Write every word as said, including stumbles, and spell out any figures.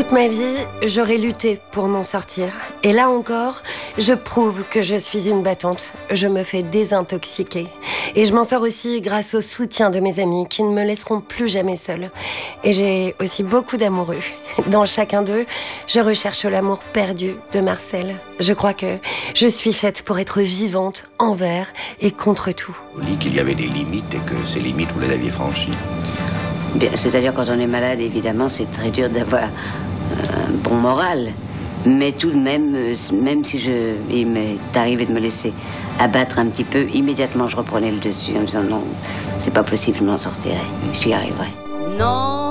Toute ma vie, j'aurais lutté pour m'en sortir. Et là encore, je prouve que je suis une battante. Je me fais désintoxiquer. Et je m'en sors aussi grâce au soutien de mes amis qui ne me laisseront plus jamais seule. Et j'ai aussi beaucoup d'amoureux. Dans chacun d'eux, je recherche l'amour perdu de Marcel. Je crois que je suis faite pour être vivante envers et contre tout. On dit qu'il y avait des limites et que ces limites, vous les aviez franchies. Bien, c'est-à-dire quand on est malade, évidemment, c'est très dur d'avoir un bon moral. Mais tout de même, même si je, il m'est arrivé de me laisser abattre un petit peu, immédiatement je reprenais le dessus en me disant non, c'est pas possible, je m'en sortirai, j'y arriverai. Non.